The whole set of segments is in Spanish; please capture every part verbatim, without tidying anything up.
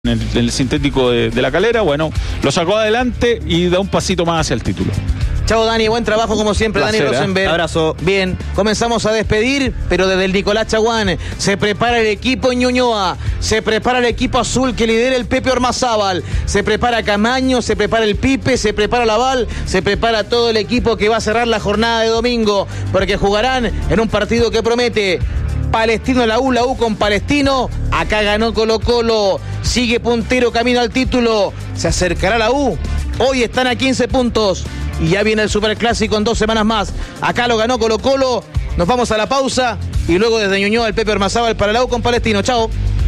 En el, en el sintético de, de La Calera, bueno, lo sacó adelante y da un pasito más hacia el título. Chao Dani, buen trabajo como siempre. Placer, Dani Rosenberg. ¿eh? Abrazo. Bien, comenzamos a despedir, pero desde el Nicolás Chaguán se prepara el equipo Ñuñoa, se prepara el equipo azul que lidera el Pepe Ormazábal, se prepara Camaño, se prepara el Pipe, se prepara Laval, se prepara todo el equipo que va a cerrar la jornada de domingo, porque jugarán en un partido que promete. Palestino la U, la U con Palestino. Acá ganó Colo Colo. Sigue puntero, camino al título. Se acercará la U. Hoy están a quince puntos. Y ya viene el Superclásico en dos semanas más. Acá lo ganó Colo Colo. Nos vamos a la pausa. Y luego desde Ñuñoa el Pepe Ormazábal para la U con Palestino. Chao.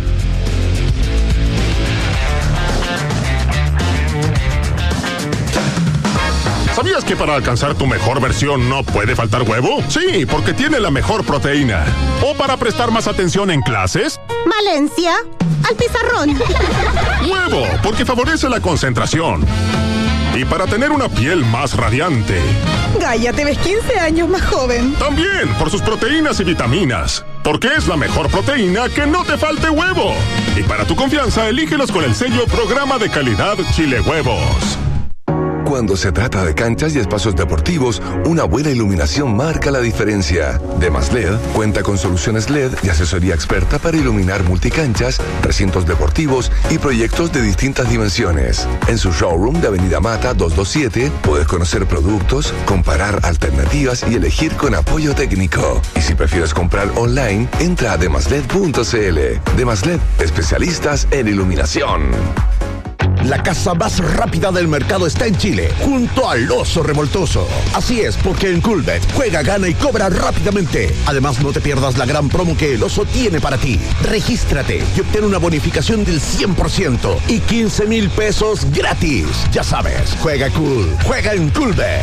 ¿Sabías que para alcanzar tu mejor versión no puede faltar huevo? Sí, porque tiene la mejor proteína. ¿O para prestar más atención en clases? Valencia, al pizarrón. Huevo, porque favorece la concentración. Y para tener una piel más radiante. Gaia, te ves quince años más joven. También por sus proteínas y vitaminas. Porque es la mejor proteína que no te falte huevo. Y para tu confianza, elígelos con el sello Programa de Calidad Chile Huevos. Cuando se trata de canchas y espacios deportivos, una buena iluminación marca la diferencia. Demas L E D cuenta con soluciones L E D y asesoría experta para iluminar multicanchas, recintos deportivos y proyectos de distintas dimensiones. En su showroom de Avenida Mata doscientos veintisiete puedes conocer productos, comparar alternativas y elegir con apoyo técnico. Y si prefieres comprar online, entra a demasled punto cl. Demas L E D, especialistas en iluminación. La casa más rápida del mercado está en Chile, junto al Oso Revoltoso. Así es, porque en Coolbet juega, gana y cobra rápidamente. Además, no te pierdas la gran promo que el Oso tiene para ti. Regístrate y obtén una bonificación del cien por ciento y quince mil pesos gratis. Ya sabes, juega cool, juega en Coolbet.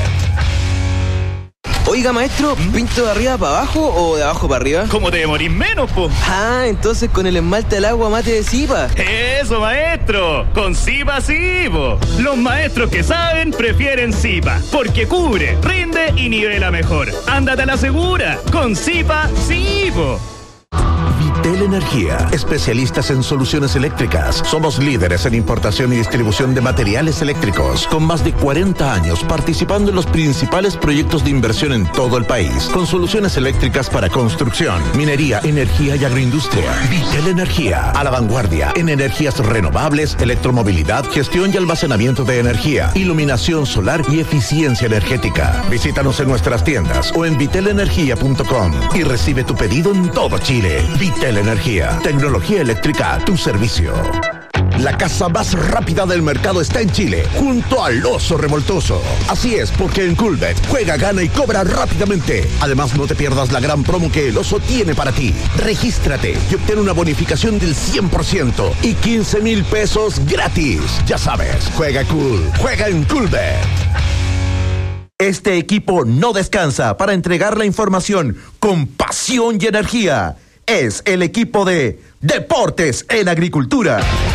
Oiga, maestro, ¿pinto de arriba para abajo o de abajo para arriba? ¿Cómo te demorís menos, po? Ah, entonces con el esmalte al agua mate de Zipa. Eso, maestro, con Zipa sí, po. Los maestros que saben prefieren Zipa, porque cubre, rinde y nivela mejor. Ándate a la segura, con Zipa sí, po. Vitel Energía, especialistas en soluciones eléctricas. Somos líderes en importación y distribución de materiales eléctricos, con más de cuarenta años participando en los principales proyectos de inversión en todo el país, con soluciones eléctricas para construcción, minería, energía y agroindustria. Vitel Energía, a la vanguardia en energías renovables, electromovilidad, gestión y almacenamiento de energía, iluminación solar y eficiencia energética. Visítanos en nuestras tiendas o en vitel energía punto com y recibe tu pedido en todo Chile. Vitel Energía, tecnología eléctrica a tu servicio. La casa más rápida del mercado está en Chile, junto al Oso Revoltoso. Así es, porque en Coolbet juega, gana y cobra rápidamente. Además, no te pierdas la gran promo que el Oso tiene para ti. Regístrate y obtén una bonificación del cien por ciento y quince mil pesos gratis. Ya sabes, juega cool, juega en Coolbet. Este equipo no descansa para entregar la información con pasión y energía. Es el equipo de Deportes en Agricultura.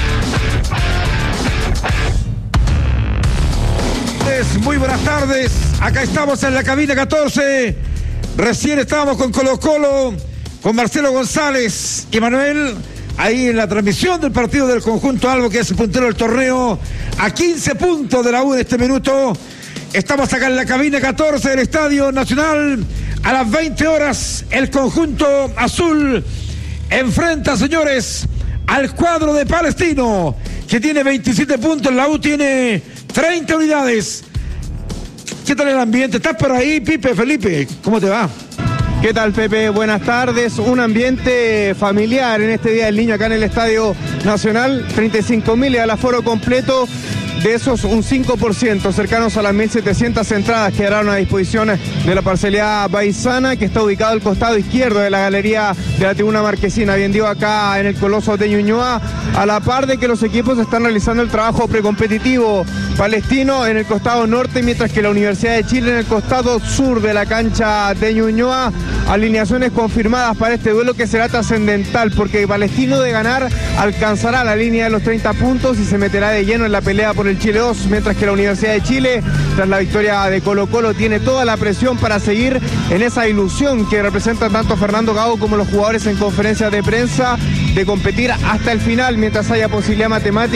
Muy buenas tardes, acá estamos en la cabina catorce. Recién estábamos con Colo Colo, con Marcelo González y Manuel, ahí en la transmisión del partido del conjunto Albo, que es el puntero del torneo, a quince puntos de la U en este minuto. Estamos acá en la cabina catorce del Estadio Nacional. A las veinte horas, el conjunto azul enfrenta, señores, al cuadro de Palestino, que tiene veintisiete puntos. La U tiene treinta unidades. ¿Qué tal el ambiente? ¿Estás por ahí, Pipe, Felipe? ¿Cómo te va? ¿Qué tal, Pepe? Buenas tardes. Un ambiente familiar en este Día del Niño acá en el Estadio Nacional. treinta y cinco mil al aforo completo. De esos, un cinco por ciento, cercanos a las mil setecientas entradas, quedaron a disposición de la parcialidad paisana, que está ubicado al costado izquierdo de la galería de la tribuna marquesina, bien digo, acá en el Coloso de Ñuñoa, a la par de que los equipos están realizando el trabajo precompetitivo. Palestino en el costado norte, mientras que la Universidad de Chile en el costado sur de la cancha de Ñuñoa. Alineaciones confirmadas para este duelo, que será trascendental, porque Palestino, de ganar, alcanzará la línea de los treinta puntos y se meterá de lleno en la pelea por el Chile dos, mientras que la Universidad de Chile, tras la victoria de Colo Colo, tiene toda la presión para seguir en esa ilusión que representan tanto Fernando Gago como los jugadores en conferencias de prensa, de competir hasta el final mientras haya posibilidad matemática.